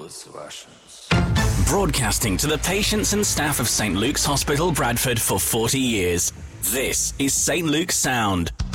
Broadcasting to the patients and staff of St. Luke's Hospital, Bradford for 40 years. This is St. Luke's Sound.